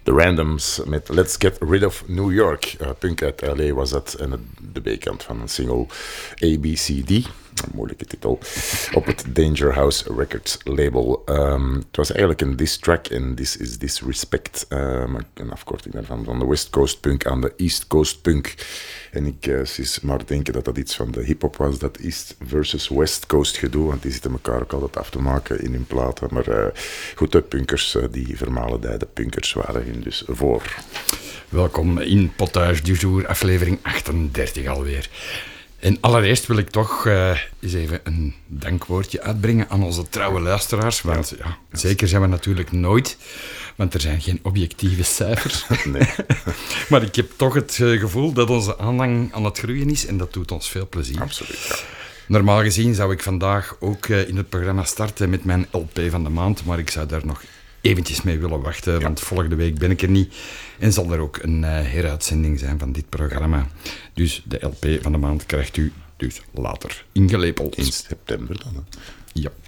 The Randoms met Let's Get Rid of New York. Punk uit LA was dat. En de B-kant van een single ABCD. Een moeilijke titel. Op het Danger House Records label. Het was eigenlijk een diss track en This is Disrespect. Een afkorting daarvan. Van de West Coast Punk aan de East Coast Punk. En ik zie maar denken dat dat iets van de hip-hop was. Dat East versus West Coast gedoe. Want die zitten elkaar ook altijd af te maken in hun platen. Maar goed, de punkers, die vermalendijde punkers waren hun dus voor. Welkom in Potage du Jour, aflevering 38 alweer. En allereerst wil ik toch eens even een dankwoordje uitbrengen aan onze trouwe luisteraars. Want zeker zijn we natuurlijk nooit, want er zijn geen objectieve cijfers. Nee. Maar ik heb toch het gevoel dat onze aanhang aan het groeien is en dat doet ons veel plezier. Absoluut, ja. Normaal gezien zou ik vandaag ook in het programma starten met mijn LP van de maand, maar ik zou daar nog eventjes mee willen wachten, want volgende week ben ik er niet en zal er ook een heruitzending zijn van dit programma. Dus de LP van de maand krijgt u dus later ingelepeld. In september dan, hè? Ja.